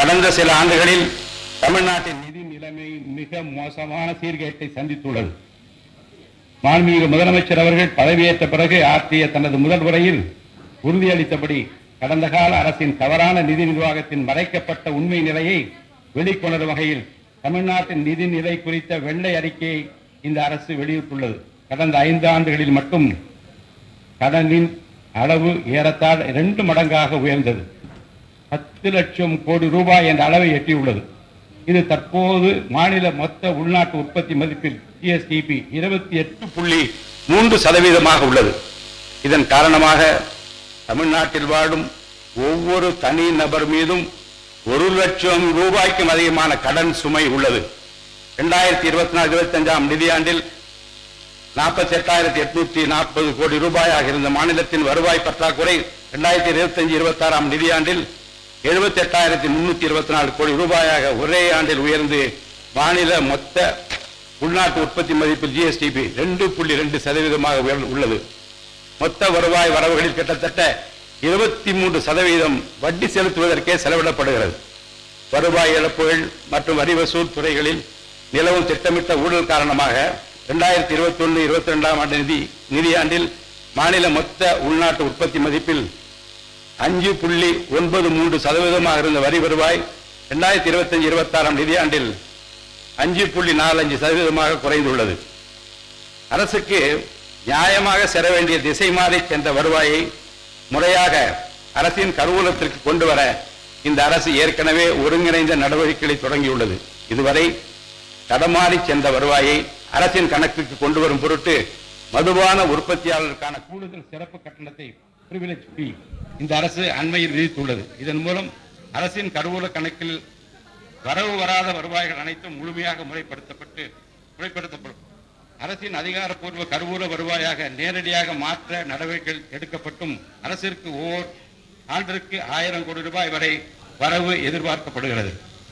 கடந்த சில ஆண்டுகளில் தமிழ்நாட்டின் நிதி நிலைமை மிக மோசமான சீர்கேட்டை சந்தித்துள்ளது. மாண்புமிகு முதலமைச்சர் அவர்கள் பதவியேற்ற பிறகு ஆற்றிய தனது முதல் உரையில் உறுதியளித்தபடி கடந்த கால அரசின் தவறான நிதி நிர்வாகத்தின் மறைக்கப்பட்ட உண்மை நிலையை வெளிக்கொணரும் வகையில் தமிழ்நாட்டின் நிதி நிலை குறித்த வெள்ளை அறிக்கையை இந்த அரசு வெளியிட்டுள்ளது. கடந்த 5 ஆண்டுகளில் மட்டும் கடனின் அளவு ஏறத்தாழ 2 மடங்காக உயர்ந்தது. 10 லட்சம் கோடி ரூபாய் என்ற அளவை எட்டியுள்ளது. இது தற்போது மாநில மொத்த உள்நாட்டு உற்பத்தி மதிப்பில் ஜிஎஸ்டிபி 28.3% உள்ளது. இதன் காரணமாக தமிழ்நாட்டில் வாழும் ஒவ்வொரு தனி நபர் மீதும் 1 லட்சம் ரூபாய்க்கும் அதிகமான கடன் சுமை உள்ளது. 2024-25 நிதியாண்டில் 48,840 கோடி ரூபாயாக இருந்த மாநிலத்தின் வருவாய் பற்றாக்குறை 2025-26 நிதியாண்டில் 78,324 கோடி ரூபாயாக ஒரே ஆண்டில் உயர்ந்து மாநில மொத்த உள்நாட்டு உற்பத்தி மதிப்பில் ஜிஎஸ்டிபி 2.2% உள்ளது. மொத்த வருவாய் வரவுகளில் கிட்டத்தட்ட 23% வட்டி செலுத்துவதற்கே செலவிடப்படுகிறது. வருவாய் இழப்புகள் மற்றும் வரி வசூல் துறைகளில் நிலவும் திட்டமிட்ட ஊழல் காரணமாக 2021-22 நிதியாண்டில் மாநில மொத்த உள்நாட்டு உற்பத்தி மதிப்பில் 5.93% இருந்த வரி வருவாய் 2025-26 நிதியாண்டில் 5.45% குறைந்துள்ளது. அரசுக்கு நியாயமாக செர வேண்டிய திசை மாறி சென்ற வருவாயை முறையாக அரசின் கருவூலத்திற்கு கொண்டு வர இந்த அரசு ஏற்கனவே ஒருங்கிணைந்த நடவடிக்கைகளை தொடங்கியுள்ளது. இதுவரை தடமாறி சென்ற வருவாயை அரசின் கணக்குக்கு கொண்டு வரும் பொருட்டு மதுபான உற்பத்தியாளருக்கான கூடுதல் சிறப்பு கட்டணத்தை பிரிவிலேஜ் ஃபீ இந்த அரசு அண்மையில் விதித்துள்ளது. இதன் மூலம் அரசின் கருவூல கணக்கில் வரவு வராத வருவாய்கள் அனைத்தும் முழுமையாக முறைப்படுத்தப்படும். அரசின் அதிகாரப்பூர்வ கருவூல வருவாயாக நேரடியாக மாற்ற நடவடிக்கைகள் எடுக்கப்பட்டும் அரசிற்கு ஓர் ஆண்டிற்கு 1000 கோடி ரூபாய் வரை வரவு எதிர்பார்க்கப்படுகிறது.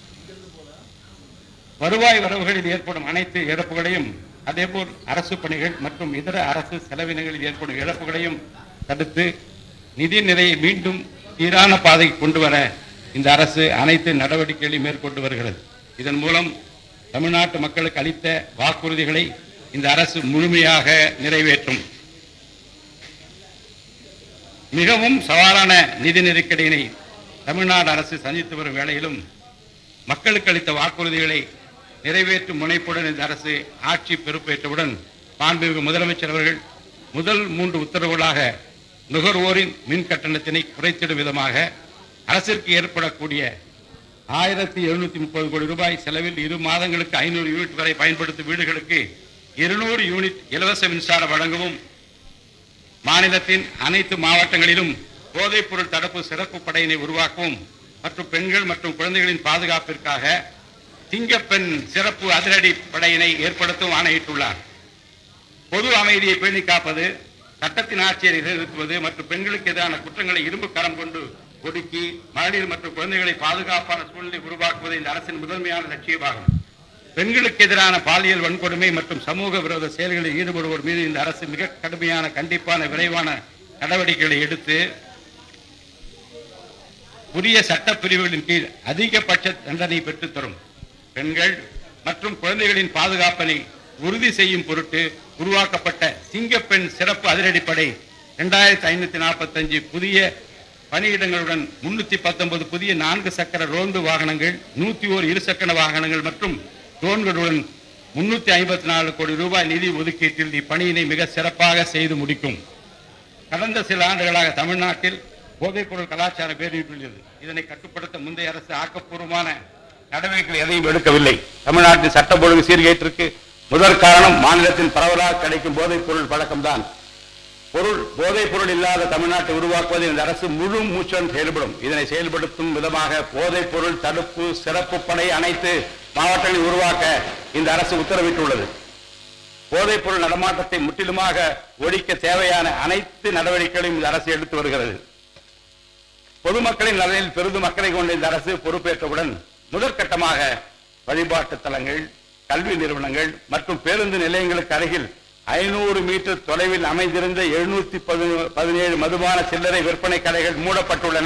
வருவாய் வரவுகளில் ஏற்படும் அனைத்து இழப்புகளையும் அதேபோல் அரசு பணிகள் மற்றும் இதர அரசு செலவினங்களில் ஏற்படும் இழப்புகளையும் தடுத்து நிதி நிலையை மீண்டும் சீரான பாதைக்கு கொண்டு வர இந்த அரசு அனைத்து நடவடிக்கைகளையும் மேற்கொண்டு வருகிறது. இதன் மூலம் தமிழ்நாட்டு மக்களுக்கு அளித்த வாக்குறுதிகளை இந்த அரசு முழுமையாக நிறைவேற்றும். மிகவும் சவாலான நிதி நெருக்கடியினை தமிழ்நாடு அரசு சந்தித்து வரும் வேளையிலும் மக்களுக்கு அளித்த வாக்குறுதிகளை நிறைவேற்றும் முனைப்புடன் இந்த அரசு ஆட்சி பொறுப்பேற்றவுடன் மாண்புமிகு முதலமைச்சர் அவர்கள் முதல் 3 உத்தரவுகளாக நுகர்வோரின் மின் கட்டணத்தினை குறைத்திடும் விதமாக அரசிற்கு ஏற்படக்கூடிய 1730 கோடி ரூபாய் செலவில் 2 மாதங்களுக்கு 500 யூனிட் வரை பயன்படுத்தும் வீடுகளுக்கு 200 யூனிட் இலவச மின்சாரம் வழங்கவும், மாநிலத்தின் அனைத்து மாவட்டங்களிலும் போதைப் பொருள் தடுப்பு சிறப்பு படையினை உருவாக்கவும் மற்றும் பெண்கள் மற்றும் குழந்தைகளின் பாதுகாப்பிற்காக சிங்கப்பெண் சிறப்பு அதிரடி படையினை ஏற்படுத்தவும் ஆணையிட்டுள்ளார். பொது அமைதியை பேணி காப்பது, சட்டத்தின் ஆட்சியை நிலைநிறுத்துவது மற்றும் பெண்களுக்கு எதிரான குற்றங்களை இரும்பு கரம் கொண்டு ஒடுக்கி மகளிர் மற்றும் குழந்தைகளை பாதுகாப்பான சூழ்நிலை உருவாக்குவது இந்த அரசின் முதன்மையான லட்சியமாகும். பெண்களுக்கு எதிரான பாலியல் வன்கொடுமை மற்றும் சமூக விரோத செயல்களில் ஈடுபடுவோர் மீது இந்த அரசு மிக கடுமையான கண்டிப்பான விரைவான நடவடிக்கைகளை எடுத்து புதிய சட்ட பிரிவுகளின் கீழ் அதிகபட்ச தண்டனை பெற்றுத் தரும். பெண்கள் மற்றும் குழந்தைகளின் பாதுகாப்பினை உறுதி செய்யும் பொருட்டு உருவாக்கப்பட்ட சிங்கப்பெண் சிறப்பு அதிரடிப்படை 2545 புதிய பணியிடங்களுடன் 319 புதிய 4 சக்கர ரோந்து வாகனங்கள், 101 இருசக்கர வாகனங்கள் மற்றும் ட்ரோன்களுடன் 354 கோடி ரூபாய் நிதி ஒதுக்கீட்டில் இப்பணியினை மிக சிறப்பாக செய்து முடிக்கும். கடந்த சில ஆண்டுகளாக தமிழ்நாட்டில் போதைப்பொருள் கலாச்சாரம் பேரிட்டுள்ளது. இதனை கட்டுப்படுத்த முந்தைய அரசு ஆக்கப்பூர்வமான நடவடிக்கைகள் எதையும் எடுக்கவில்லை. தமிழ்நாட்டின் சட்ட ஒழுங்கு சீர்கேட்டிற்கு முதற் காரணம் மாநிலத்தின் பரவலாக கிடைக்கும் போதைப் பொருள் பழக்கம்தான். போதைப் பொருள் இல்லாத தமிழ்நாட்டை உருவாக்குவது இந்த அரசு முழு மூச்சுடன் செயல்படும். இதனை செயல்படுத்தும் விதமாக போதைப் பொருள் தடுப்பு சிறப்பு படை அனைத்து மாவட்டங்களில் உருவாக்க இந்த அரசு உத்தரவிட்டுள்ளது. போதைப் பொருள் நடமாட்டத்தை முற்றிலுமாக ஒழிக்க தேவையான அனைத்து நடவடிக்கைகளையும் இந்த அரசு எடுத்து வருகிறது. பொதுமக்களின் நலனில் பெரிதும் அக்கறை கொண்ட இந்த அரசு பொறுப்பேற்றவுடன் முதற்கட்டமாக வழிபாட்டு தலங்கள், கல்வி நிறுவனங்கள் மற்றும் பேருந்து நிலையங்களுக்கு அருகில் 500 மீட்டர் தொலைவில் அமைந்திருந்த 717 மதுபான சில்லறை விற்பனை கடைகள் மூடப்பட்டுள்ளன.